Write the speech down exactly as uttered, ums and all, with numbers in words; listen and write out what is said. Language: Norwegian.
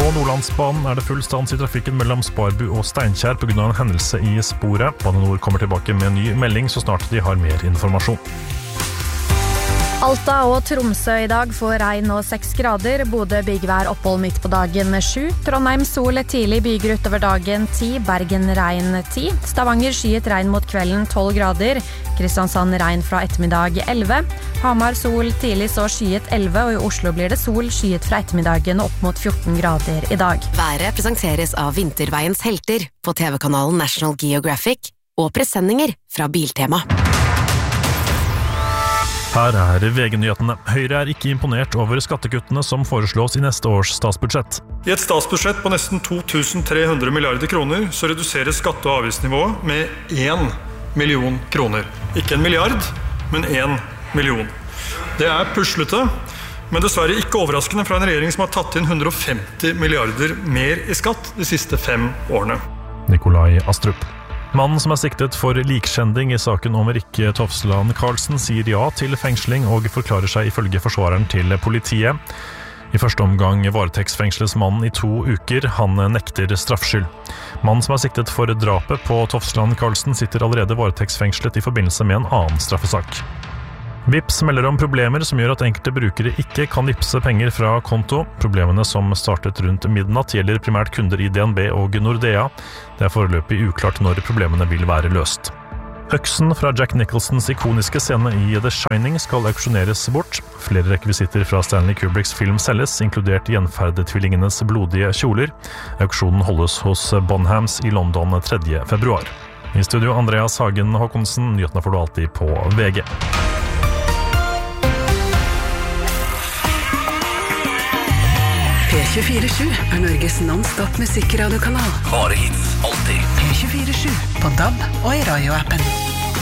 På Nordlandsbanen er det full stans i trafikken mellom Sparbu og Steinkjer på grunn av en hendelse i sporet. Bane Nor kommer tilbake med en ny melding så snart de har mer informasjon. Alta og Tromsø i dag får regn og seks grader. Bodø byggvær opphold midt på dagen sju. Trondheim sol tidlig byger utover dagen ti. Bergen regn ti. Stavanger skyet regn mot kvelden tolv grader. Kristiansand regn fra ettermiddag elleve. Hamar sol tidlig så skyet elleve, og i Oslo blir det sol skyet fra ettermiddagen opp mot fjorten grader i dag. Været presenteres av Vinterveiens helter på T V-kanalen National Geographic og presenninger fra Biltema. Her er V G-nyhetene. Høyre er ikke imponert over skattekuttene som foreslås i neste års statsbudsjett. I et statsbudsjett på nesten to tusen tre hundre milliarder kroner så reduseres skatte- og avgiftsnivået med én million kroner. Ikke en milliard, men én million. Det er puslete, men dessverre ikke overraskende fra en regjering som har tatt inn hundre og femti milliarder mer i skatt de siste fem årene. Nikolai Astrup. Mannen som er siktet for likskjending i saken om Rikke Tofsland Karlsen sier ja til fengsling og forklarer seg ifølge forsvareren til politiet. I første omgang varetektsfengsles mannen i to uker. Han nekter straffskyld. Mannen som er siktet for drapet på Tofsland Karlsen sitter allerede varetektsfengslet i forbindelse med en annen straffesak. Vipps melder om problemer som gjør at enkelte brukere ikke kan vippse penger fra konto. Problemene som startet rundt midnatt gjelder primært kunder i D N B og Nordea. Det er foreløpig uklart når problemene vil være løst. Øksen fra Jack Nicholsons ikoniske scene i The Shining skal auksjoneres bort. Flere rekvisitter fra Stanley Kubricks film selges, inkludert gjenferdetvillingenes blodige kjoler. Auksjonen holdes hos Bonhams i London tredje februar. I studio Andreas Hagen Håkonsen, nyhetene får du alltid på V G. P tjuefire sju er Norges non-stop musikk-radiokanal. Bare hits, alltid. P tjuefire sju på D A B og i radio-appen.